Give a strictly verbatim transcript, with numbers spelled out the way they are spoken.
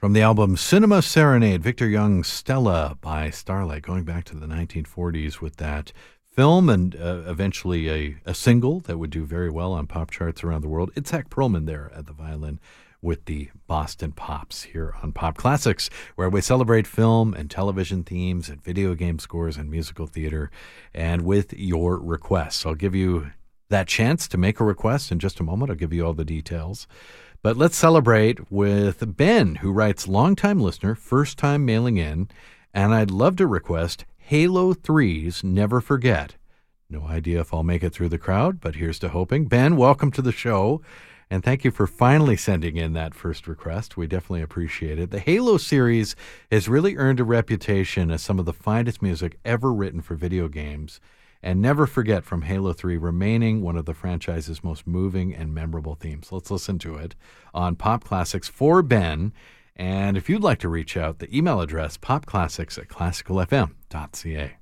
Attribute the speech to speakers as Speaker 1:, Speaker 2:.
Speaker 1: From the album Cinema Serenade, Victor Young's Stella by Starlight, going back to the nineteen forties with that film and uh, eventually a, a single that would do very well on pop charts around the world. Itzhak Perlman there at the violin with the Boston Pops here on Pop Classics, where we celebrate film and television themes and video game scores and musical theater, and with your requests. I'll give you that chance to make a request in just a moment. I'll give you all the details. But let's celebrate with Ben, who writes, longtime listener, first time mailing in, and I'd love to request Halo three's Never Forget. No idea if I'll make it through the crowd, but here's to hoping. Ben, welcome to the show, and thank you for finally sending in that first request. We definitely appreciate it. The Halo series has really earned a reputation as some of the finest music ever written for video games, and Never Forget from Halo three remaining one of the franchise's most moving and memorable themes. Let's listen to it on Pop Classics for Ben. And if you'd like to reach out, the email address, popclassics at classical f m dot c a.